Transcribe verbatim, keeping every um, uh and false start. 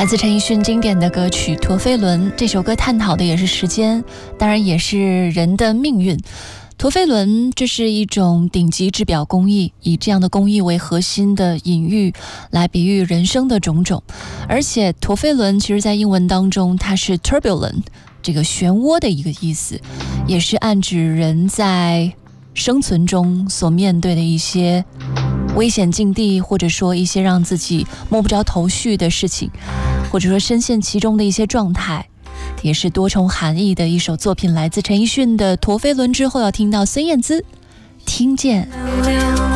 来自陈奕迅经典的歌曲《陀飞轮》，这首歌探讨的也是时间，当然也是人的命运。陀飞轮，这是一种顶级制表工艺，以这样的工艺为核心的隐喻来比喻人生的种种。而且陀飞轮其实在英文当中它是 turbulent， 这个漩涡的一个意思，也是暗指人在生存中所面对的一些危险境地，或者说一些让自己摸不着头绪的事情，或者说深陷其中的一些状态，也是多重含义的一首作品。来自陈奕迅的《陀飞轮》之后，要听到孙燕姿《听见》。